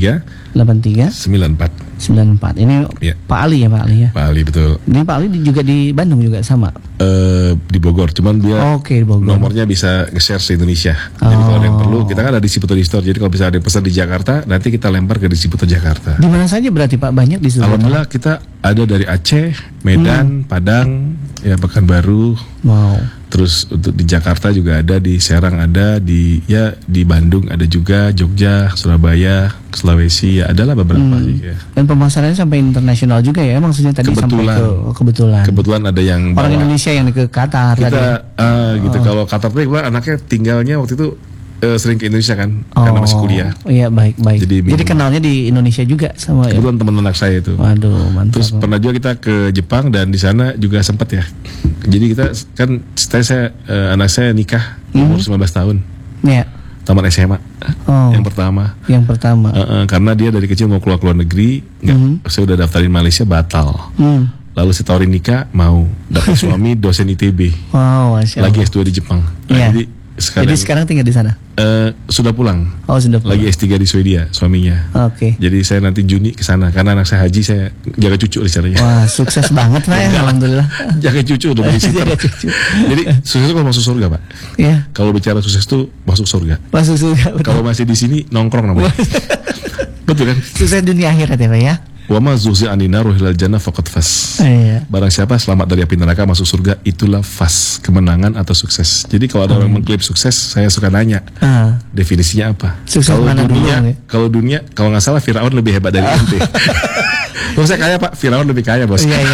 94. Ini ya. Pak Ali ya Pak Ali ya. Pak Ali betul. Ini Pak Ali juga di Bandung juga sama. Di Bogor, cuman dia nomornya bisa nge-share se-Indonesia. Jadi kalau ada yang perlu, kita kan ada distributor di store. Jadi kalau bisa ada yang pesan di Jakarta, nanti kita lempar ke distributor Jakarta. Di mana saja berarti Pak, banyak di sana? Alhamdulillah kita ada dari Aceh, Medan, Padang, ya Pekanbaru. Wow. Terus untuk di Jakarta juga ada, di Serang ada, di Bandung ada juga, Jogja, Surabaya, Sulawesi, ya adalah beberapa sih ya. Dan pemasarannya sampai internasional juga ya, maksudnya tadi sampai ke kebetulan ada yang orang Indonesia yang ke Qatar kita gitu. Kalau Qatar tuh anaknya tinggalnya waktu itu sering ke Indonesia kan, karena masih kuliah. Iya baik. Jadi kenalnya di Indonesia juga sama ya. Kebetulan teman anak saya itu. Waduh, mantap. Terus pernah juga kita ke Jepang dan di sana juga sempat ya. Jadi kita kan anak saya nikah umur 19 tahun. Iya. Taman SMA. Yang pertama. Karena dia dari kecil mau keluar negeri, saya udah daftarin Malaysia batal. Lalu saya tawarin nikah, mau dapat suami dosen ITB. Wow, Masya Allah. Lagi S2 di Jepang. Nah, jadi sekarang tinggal di sana? Sudah pulang. Sudah pulang. Lagi S3 di Swedia suaminya. Oke. Jadi saya nanti Juni ke sana karena anak saya haji, saya jaga cucu rencananya. Wah, sukses banget Pak ya, alhamdulillah. Jaga cucu udah jaga cucu. Jadi sukses itu kalau masuk surga, Pak. Iya. Kalau bicara sukses itu masuk surga. Masuk surga. Kalau masih di sini nongkrong namanya. Betul kan? Sukses dunia akhirat ya Pak ya. Wa ma zuhzi'a 'anil nar wa hilal jannah faqad faz. Iya. Barang siapa selamat dari api neraka masuk surga, itulah faz, kemenangan atau sukses. Jadi kalau ada orang mengklaim sukses, saya suka nanya, definisinya apa? Kalau dunia, kalau nggak salah Firaun lebih hebat dari ente. Kalau saya kaya Pak, Firaun lebih kaya bos. Iya.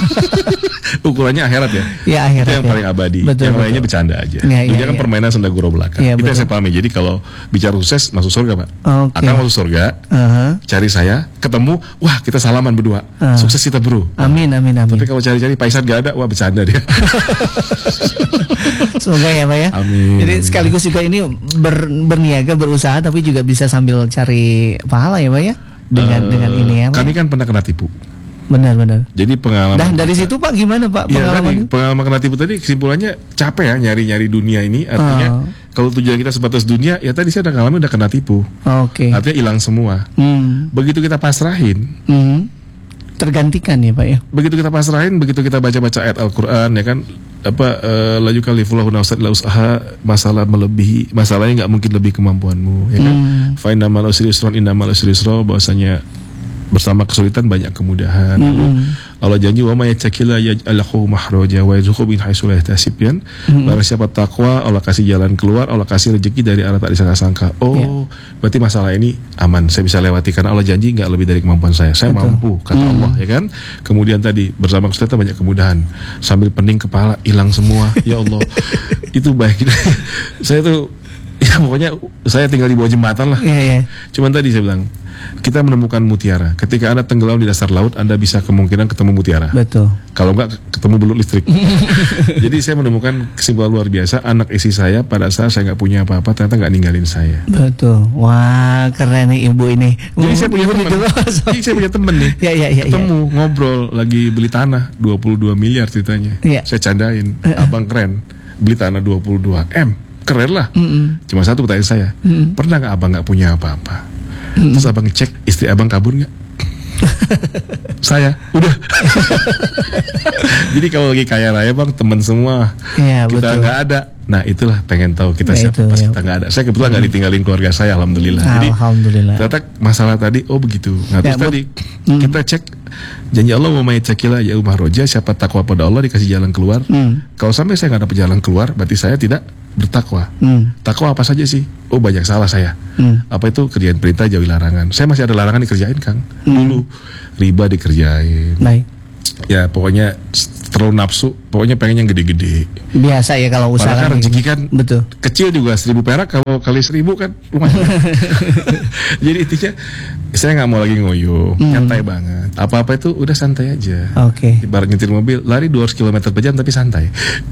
Ukurannya akhirat ya. Iya akhirat. Itu yang paling abadi. Betul, yang lainnya bercanda aja. Dunia kan permainan senda gurau belaka. Itu yang saya pahami. Jadi kalau bicara sukses masuk surga Pak. Akan masuk surga. Cari saya, ketemu, wah kita salaman berdua. Sukses kita bro. Amin. Tapi kalau cari-cari Paisan gak ada, wah bercanda dia. Semoga ya Pak ya. Amin. Jadi sekaligus juga ini berniaga, berusaha, tapi juga bisa sambil cari pahala ya Pak ya. Dengan ini ya Pak. Kami kan pernah kena tipu. Benar. Jadi pengalaman. Dan dari situ Pak gimana Pak pengalaman? Pengalaman kena tipu tadi kesimpulannya capek ya nyari dunia ini. Artinya kalau tujuan kita sebatas dunia, ya tadi saya udah kena tipu. Oke. Artinya hilang semua. Begitu kita pasrahin, tergantikan ya Pak ya. Begitu kita pasrahin, begitu kita baca ayat Al-Qur'an ya kan, la yukallifullahu nafsan illa wus'aha, masalahnya nggak mungkin lebih kemampuanmu ya kan. Fa innamal usri yusran, innamal usri yusra, bahwasanya bersama kesulitan banyak kemudahan. Allah janji wa may yattaqilla yaj'al lahu makhraja wa yarzuqhu min haitsu la yahtasib. Barang siapa takwa, Allah kasih jalan keluar, Allah kasih rezeki dari arah tak disangka-sangka. Berarti masalah ini aman, saya bisa lewati karena Allah janji nggak lebih dari kemampuan saya. Saya mampu kata Allah ya kan. Kemudian tadi bersama kesulitan banyak kemudahan. Sambil pening kepala hilang semua. Ya Allah. Itu baik. Saya tuh Ya pokoknya saya tinggal di bawah jembatan lah. Cuman tadi saya bilang, kita menemukan mutiara. Ketika Anda tenggelam di dasar laut, Anda bisa kemungkinan ketemu mutiara. Betul. Kalau enggak, ketemu belut listrik. Jadi saya menemukan kesimpulan luar biasa. Anak istri saya pada saat saya nggak punya apa-apa, ternyata nggak ninggalin saya. Betul. Wah, keren nih ibu ini. Jadi saya punya teman. Jadi saya punya teman nih. Ketemu, ngobrol, lagi beli tanah 22 miliar ceritanya. Saya candain, abang keren. Beli tanah 22 M. Keren lah. Cuma satu pertanyaan saya. Pernah nggak abang nggak punya apa-apa? Terus abang cek istri abang kabur nggak? Saya udah. Jadi kalau lagi kaya raya bang, teman semua, kita nggak ada. Nah itulah pengen tahu kita siapa pas kita nggak ada. Saya kebetulan nggak ditinggalin keluarga saya, alhamdulillah. Jadi ternyata masalah tadi, oh begitu. Nah terus tadi kita cek janji Allah wa may yattaqillah ya umar roja, siapa takwa pada Allah dikasih jalan keluar. Kalau sampai saya nggak dapat jalan keluar, berarti saya tidak bertakwa. Takwa apa saja sih? Oh banyak salah saya. Apa itu? Kerjain perintah, jauhi larangan. Saya masih ada larangan dikerjain Kang. Dulu riba dikerjain. Ya pokoknya terlalu nafsu, pokoknya pengen yang gede-gede. Biasa ya kalau usaha. Padahal kan rezeki kan betul. Kecil juga 1.000 perak, kalau kali 1.000 kan lumayan. Jadi intinya saya nggak mau lagi ngoyo, nyantai banget. Apa-apa itu udah santai aja. Ibarat nyetir mobil, lari 200 km per jam tapi santai.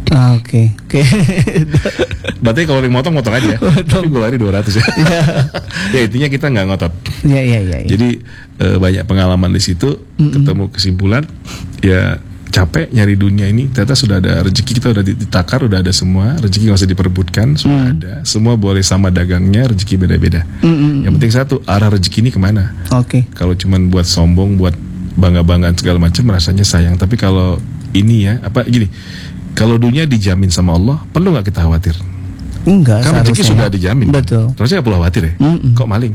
Berarti kalau motong aja. Tapi gue lari 200 ya. Ya intinya kita nggak ngotot. Jadi banyak pengalaman di situ, ketemu kesimpulan ya. Capek nyari dunia ini, ternyata sudah ada rezeki, kita udah ditakar, udah ada semua, rezeki nggak usah diperebutkan, sudah ada, semua boleh sama dagangnya, rezeki beda-beda. Yang penting satu, arah rezeki ini kemana? Kalau cuman buat sombong, buat bangga-banggaan segala macam, rasanya sayang. Tapi kalau ini ya, gini, kalau dunia dijamin sama Allah, perlu nggak kita khawatir? Enggak. Kan rezeki sudah dijamin. Betul. Terusnya nggak perlu khawatir ya? Kok maling?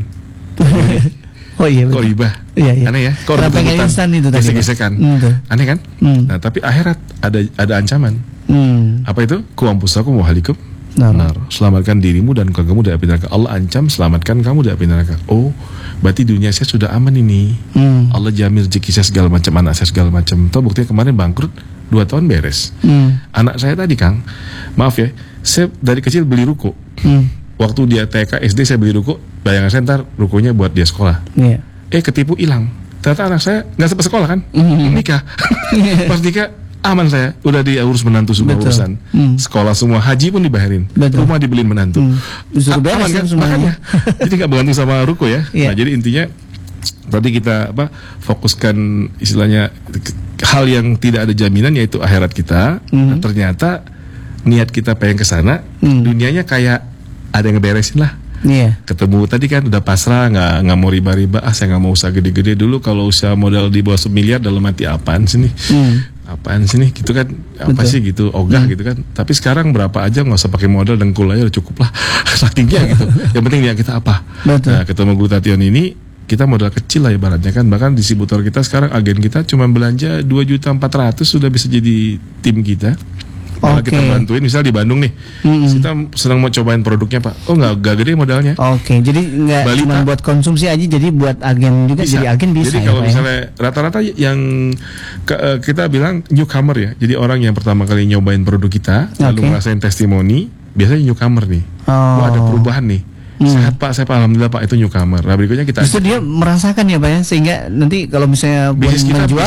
Kok riba? Aneh ya? Kok pengen instan itu tadi? Gesek-gesekan. Aneh kan? Nah, tapi akhirat ada ancaman. Apa itu? Ku ampusakum wa ahlikum nar. Selamatkan dirimu dan keluargamu dari api neraka. Allah ancam selamatkan kamu dari api neraka. Oh, berarti dunia saya sudah aman ini. Allah jamin rezeki saya segala macam, anak saya segala macam. Toh buktinya kemarin bangkrut 2 tahun beres. Anak saya tadi Kang, maaf ya, saya dari kecil beli ruko. Waktu dia TK, SD saya beli ruko, bayangan saya ntar rukonya buat dia sekolah. Ketipu hilang. Ternyata anak saya nggak sempat sekolah kan, nikah. Pas nikah aman saya, udah diurus menantu semua urusan. Sekolah semua, haji pun dibayarin, rumah dibeliin menantu. Aman kan makanya. Jadi nggak bergantung sama ruko ya. Nah jadi intinya tadi kita fokuskan istilahnya hal yang tidak ada jaminan, yaitu akhirat kita. Nah, ternyata niat kita pengen ke sana, dunianya kayak ada yang ngeberesin lah. Ketemu tadi kan udah pasrah, nggak mau riba-riba. Saya nggak mau usaha gede-gede dulu. Kalau usaha modal di bawah 1 miliar dalam hati apaan sih nih? Apaan sih nih? Gitu kan? Apa sih gitu? Ogah gitu kan? Tapi sekarang berapa aja nggak usah pakai modal, dengkul aja udah cukup lah. Sakingnya gitu. Yang penting niat kita apa? Nah ketemu Glutathione ini, kita modal kecil lah ibaratnya kan. Bahkan distributor kita sekarang, agen kita cuma belanja 2.400.000 sudah bisa jadi tim kita. Malah kita bantuin, misal di Bandung nih, kita sedang mau cobain produknya Pak. Oh nggak gede modalnya. Jadi nggak cuma buat konsumsi aja, jadi buat agen juga. Bisa. Jadi agen bisa. Jadi kalau misalnya rata-rata yang kita bilang newcomer ya, jadi orang yang pertama kali nyobain produk kita, lalu ngerasain testimoni, biasanya newcomer nih. Wah ada perubahan nih. Sehat Pak, saya Pak, alhamdulillah Pak, itu newcomer. Nah berikutnya kita justru dia merasakan ya Pak ya, sehingga nanti kalau misalnya bisnis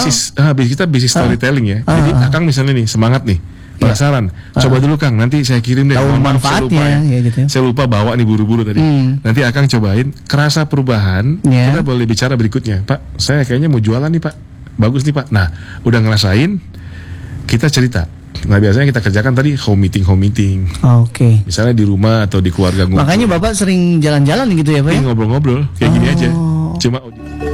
kita bisnis storytelling ya. Jadi Akang misalnya nih semangat nih, penasaran, coba dulu Kang, nanti saya kirim deh. Tahu manfaatnya ya gitu. Saya lupa bawa nih buru-buru tadi. Nanti Akang cobain, kerasa perubahan, kita boleh bicara berikutnya. Pak, saya kayaknya mau jualan nih Pak, bagus nih Pak. Nah, udah ngerasain, kita cerita. Nah biasanya kita kerjakan tadi home meeting. Misalnya di rumah atau di keluarga. Makanya Bapak sering jalan-jalan gitu ya Pak ya? Ngobrol-ngobrol, kayak gini aja. Cuma